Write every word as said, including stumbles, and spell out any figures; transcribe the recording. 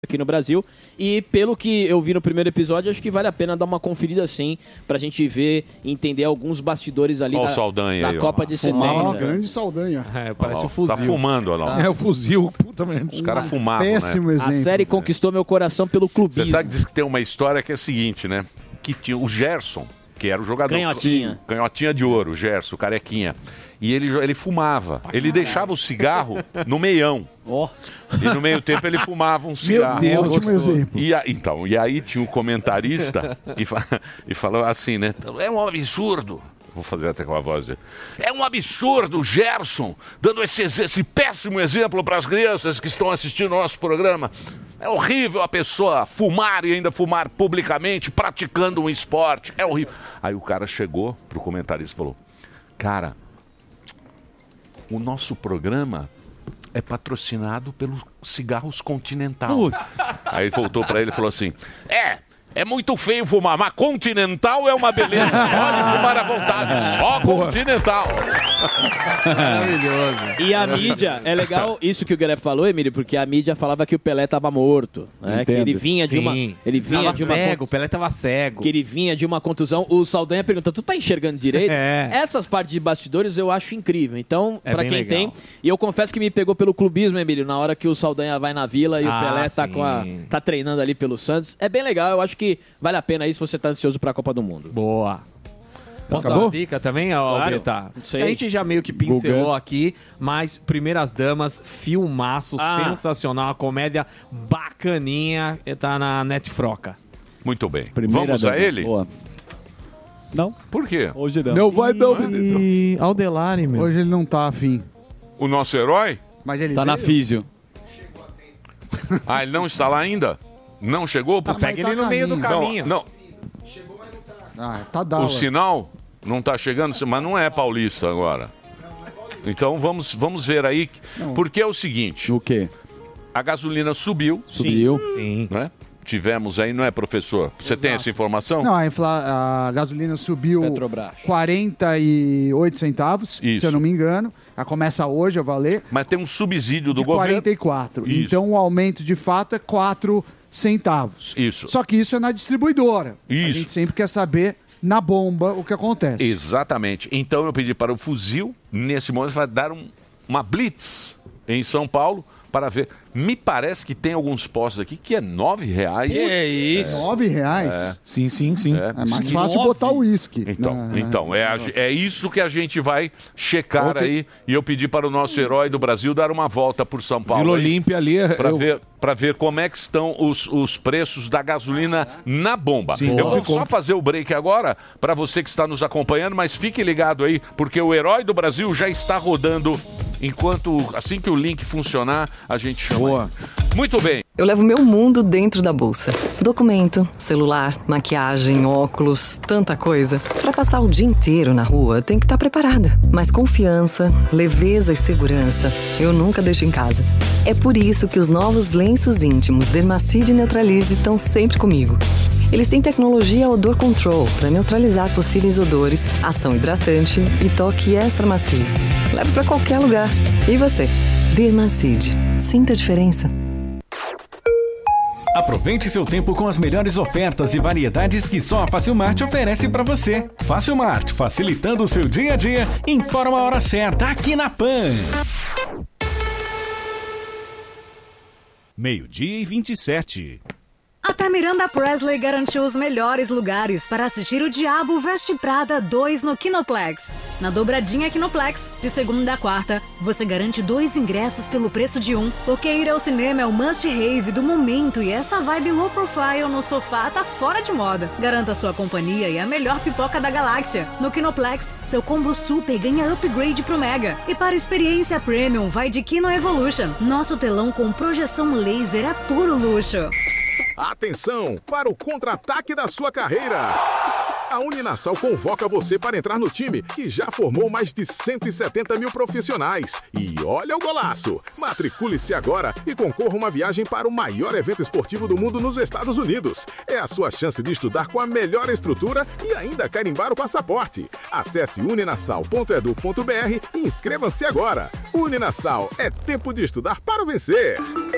aqui no Brasil, e pelo que eu vi no primeiro episódio, acho que vale a pena dar uma conferida sim, pra gente ver e entender alguns bastidores ali Olha da, o Saldanha da aí, ó. Copa de setenta. Uma grande Saldanha. É, parece Olha lá, o fuzil. Tá fumando, olha lá. É, o fuzil. Puta merda. Os caras fumavam, péssimo né? exemplo. A série conquistou meu coração pelo clubismo. Você sabe que diz que tem uma história que é a seguinte, né? Que tinha o Gerson, que era o jogador... Canhotinha. Canhotinha de ouro, o Gerson, carequinha. E ele, ele fumava. Ele deixava o cigarro no meião. Ó. E no meio tempo ele fumava um cigarro. Deus. Ótimo exemplo. E a- então, e aí tinha um comentarista e, fa- e falou assim, né? É um absurdo. Vou fazer até com a voz. dele. É um absurdo o Gerson dando esse, exe- esse péssimo exemplo para as crianças que estão assistindo ao nosso programa. É horrível a pessoa fumar e ainda fumar publicamente, praticando um esporte. É horrível. Aí o cara chegou pro comentarista e falou: cara, o nosso programa é patrocinado pelos cigarros Continental. Aí ele voltou pra ele e falou assim: É, é muito feio fumar, mas Continental é uma beleza. Pode fumar à vontade, só Continental. Maravilhoso. E a mídia, é legal isso que o Guilherme falou, Emílio, porque a mídia falava que o Pelé tava morto, né? Que ele vinha de uma, Sim. ele vinha Tava de uma cego, o Pelé tava cego. que ele vinha de uma contusão. O Saldanha pergunta: tu tá enxergando direito? É. Essas partes de bastidores eu acho incrível. Então, É pra bem quem legal. tem, e eu confesso que me pegou pelo clubismo, Emílio, na hora que o Saldanha vai na Vila e Ah, o Pelé tá sim. com a tá treinando ali pelo Santos. É bem legal, eu acho que vale a pena isso se você tá ansioso pra Copa do Mundo. Boa. Posso Acabou? dar uma dica também, Alberta? Claro. Sei. A gente já meio que pincelou Guga. aqui, mas Primeiras Damas, filmaço Ah. sensacional, uma comédia bacaninha, tá na Netfroca. Muito bem. Primeira Vamos a dama. ele? Boa. Não, Por quê? hoje não. Não vai não. E Aldelari, meu. Hoje ele não tá afim. O nosso herói? Mas ele Tá na veio? físio. Ah, ele não está lá ainda? Não chegou? Tá, Pega mas ele tá no meio do caminho. caminho. Não, Ah, tá da não. O sinal não tá chegando, mas não é paulista agora. Então vamos, vamos ver aí, porque é o seguinte, O quê? a gasolina subiu, Subiu. Sim. né? Tivemos aí, não é, professor? Você tem essa informação? Não, a, infla- a gasolina subiu Petrobras. quarenta e oito centavos, Isso. se eu não me engano. Ela começa hoje a valer Mas tem um subsídio do de governo. quarenta e quatro. Isso. Então o aumento de fato é quatro centavos. Isso. Só que isso é na distribuidora. A Isso. gente sempre quer saber na bomba o que acontece. Exatamente. Então eu pedi para o fuzil, nesse momento, vai dar um- uma blitz em São Paulo para ver. Me parece que tem alguns postos aqui que é nove reais. É isso. Nove reais? Sim, sim, sim. É. É mais Sim. fácil Nove? botar o uísque. Então, na- então é, a- é isso que a gente vai checar Ontem- aí. E eu pedi para o nosso herói do Brasil dar uma volta por São Paulo. Vila aí, Olímpia ali. Para eu- ver, pra ver como é que estão os, os preços da gasolina na bomba. Sim, eu vou boa. só fazer o break agora para você que está nos acompanhando, mas fique ligado aí, porque o herói do Brasil já está rodando. Enquanto, assim que o link funcionar, a gente chama. Boa. aí. Muito bem. Eu levo meu mundo dentro da bolsa. Documento, celular, maquiagem, óculos, tanta coisa. Pra passar o dia inteiro na rua, tem que estar preparada. Mas confiança, leveza e segurança, eu nunca deixo em casa. É por isso que os novos lenços íntimos Dermacide Neutralize estão sempre comigo. Eles têm tecnologia Odor Control para neutralizar possíveis odores, ação hidratante e toque extra macio. Leve pra qualquer lugar. E você? Dermacide. Sinta a diferença. Aproveite seu tempo com as melhores ofertas e variedades que só a Facilmart oferece para você. Facilmart, facilitando o seu dia a dia, informa a hora certa aqui na Pan. Meio-dia e vinte e sete. Até Miranda Presley garantiu os melhores lugares para assistir o Diabo Veste Prada dois no Kinoplex. Na dobradinha Kinoplex, de segunda a quarta, você garante dois ingressos pelo preço de um, porque ir ao cinema é o must-have do momento e essa vibe low profile no sofá tá fora de moda. Garanta sua companhia e a melhor pipoca da galáxia. No Kinoplex, seu combo super ganha upgrade pro Mega. E para experiência premium, vai de Kino Evolution. Nosso telão com projeção laser é puro luxo. Atenção para o contra-ataque da sua carreira. A Uninasal convoca você para entrar no time que já formou mais de cento e setenta mil profissionais. E olha o golaço! Matricule-se agora e concorra a uma viagem para o maior evento esportivo do mundo nos Estados Unidos. É a sua chance de estudar com a melhor estrutura e ainda carimbar o passaporte. Acesse uninasal ponto edu ponto br e inscreva-se agora. Uninasal, é tempo de estudar para vencer.